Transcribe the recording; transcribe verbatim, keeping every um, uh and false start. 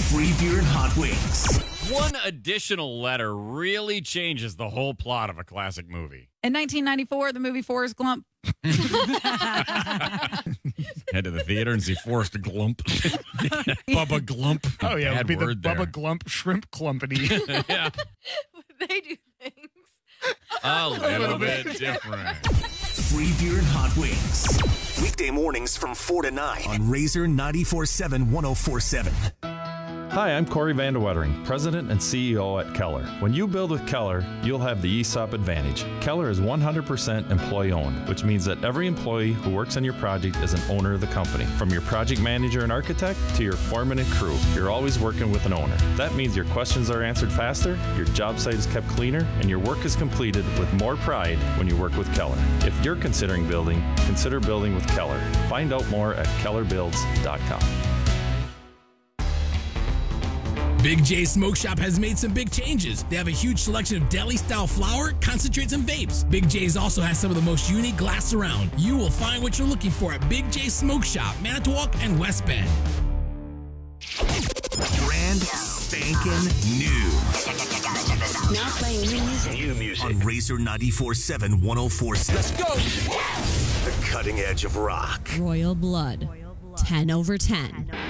Free beer and hot wings. One additional letter really changes the whole plot of a classic movie. In nineteen ninety-four, the movie Forrest Gump. Head to the theater and see Forrest Glump. Bubba Glump. Oh, yeah, it would Bad be the word there. Bubba Glump Shrimp Clumpany. Yeah, They do things. a little bit different. Free beer and hot wings. Weekday mornings from four to nine on Razor ninety-four point seven, one oh four point seven. Hi, I'm Corey Vanderwettering, President and C E O at Keller. When you build with Keller, you'll have the E S O P advantage. Keller is one hundred percent employee-owned, which means that every employee who works on your project is an owner of the company. From your project manager and architect to your foreman and crew, you're always working with an owner. That means your questions are answered faster, your job site is kept cleaner, and your work is completed with more pride when you work with Keller. If you're considering building, consider building with Keller. Find out more at keller builds dot com. Big J Smoke Shop has made some big changes. They have a huge selection of deli-style flower, concentrates, and vapes. Big J's also has some of the most unique glass around. You will find what you're looking for at Big J Smoke Shop, Manitowoc and West Bend. Brand spanking new. Now playing new music. New music. On Razor ninety-four point seven, one oh four point seven. Let's go. The cutting edge of rock. Royal Blood. ten over ten.